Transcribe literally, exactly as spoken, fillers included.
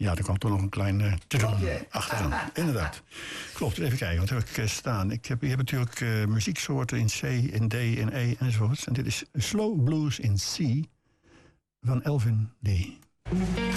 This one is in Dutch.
Ja, er kwam toch nog een klein uh, tudum achteraan. Inderdaad. Klopt, even kijken, wat heb ik uh, staan? Ik heb, je hebt natuurlijk uh, muzieksoorten in C, in D, in E enzovoorts. En dit is Slow Blues in C van Elvin Lee.